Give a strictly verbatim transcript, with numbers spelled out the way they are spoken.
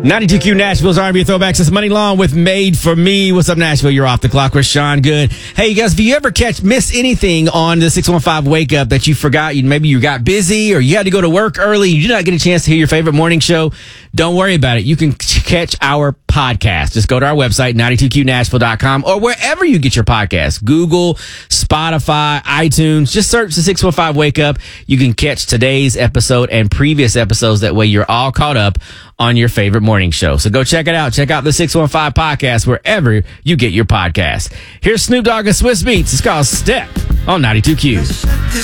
ninety-two Q Nashville's R and B Throwbacks. It's Money Long with Made for Me. What's up, Nashville? You're off the clock with Sean Good. Hey, you guys, if you ever catch miss anything on the six one five Wake Up that you forgot, you maybe you got busy or you had to go to work early, you did not get a chance to hear your favorite morning show, don't worry about it. You can catch our podcast. Just go to our website, ninety-two Q Nashville dot com, or wherever you get your podcasts. Google, Spotify, iTunes. Just search the six one five Wake Up. You can catch today's episode and previous episodes. That way you're all caught up on your favorite morning show. So go check it out. Check out the six one five podcast wherever you get your podcast. Here's Snoop Dogg and Swiss Beats. It's called Step on ninety-two Q.